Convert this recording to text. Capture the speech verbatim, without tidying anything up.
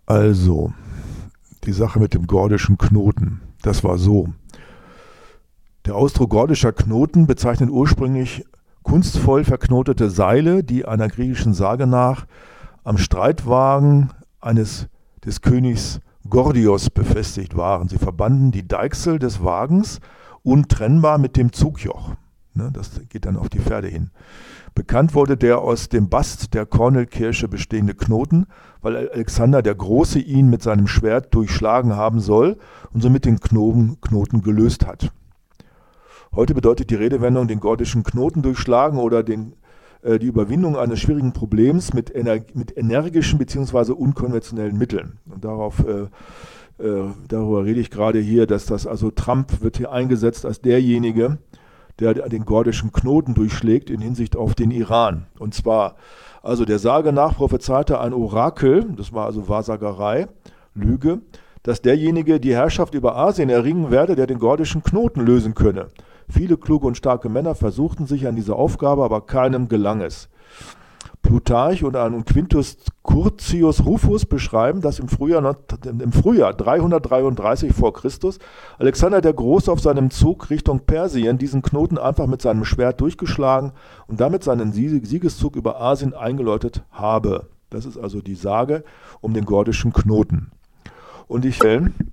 Also, die Sache mit dem gordischen Knoten, das war so. Der Ausdruck gordischer Knoten bezeichnet ursprünglich kunstvoll verknotete Seile, die einer griechischen Sage nach am Streitwagen eines des Königs Gordios befestigt waren. Sie verbanden die Deichsel des Wagens untrennbar mit dem Zugjoch. Ne, das geht dann auf die Pferde hin. Bekannt wurde der aus dem Bast der Kornelkirsche bestehende Knoten, weil Alexander der Große ihn mit seinem Schwert durchschlagen haben soll und somit den Knoten, Knoten gelöst hat. Heute bedeutet die Redewendung den gordischen Knoten durchschlagen oder den, äh, die Überwindung eines schwierigen Problems mit, ener mit energischen bzw. unkonventionellen Mitteln. Und darauf, äh, äh, darüber rede ich gerade hier, dass das also Trump wird hier eingesetzt als derjenige, der den gordischen Knoten durchschlägt in Hinsicht auf den Iran. Und zwar, also der Sage nach prophezeite ein Orakel, das war also Wahrsagerei, Lüge, dass derjenige die Herrschaft über Asien erringen werde, der den gordischen Knoten lösen könne. Viele kluge und starke Männer versuchten sich an diese Aufgabe, aber keinem gelang es. Plutarch und ein Quintus Curtius Rufus beschreiben, dass im Frühjahr, im Frühjahr dreihundertdreiunddreißig vor Christus Alexander der Große auf seinem Zug Richtung Persien diesen Knoten einfach mit seinem Schwert durchgeschlagen und damit seinen Siegeszug über Asien eingeläutet habe. Das ist also die Sage um den gordischen Knoten. Und ich